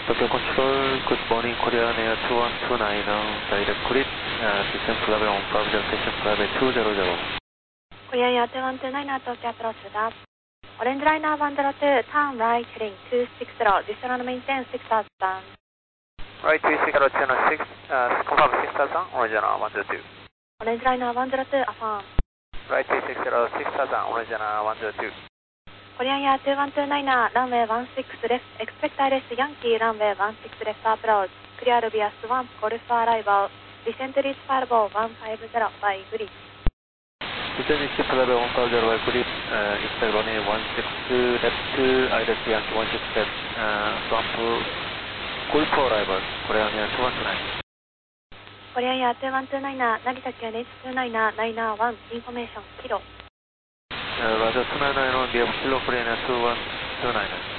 Tokyo Control, good morning, Korean Air 2129, direct grid, descent level on flight station level 200. Korean Air 2129, Tokyo approach that. Orange Liner 102, turn right heading 260, descent maintain 6000. Right, 260, channel 6, confirm 6000, Orange Liner 102. Orange Liner 102, affirm. Right, 260, 6000, Orange Liner 102. Korean Air 2129, runway 16 left, expect ILS Yankee, runway 16 left approach, clear via Swamp, Golf arrival, descent reach Farbo 150 by grid. Descent reach level 150 by grid, expect runway 16 left, ILS Yankee 16 left, Swamp, Golf arrival, Korean Air 2129. Korean Air 2129, Narita QNH 299, information, kilo. Roger, 299 on behalf of Kilo Korean Air 2129.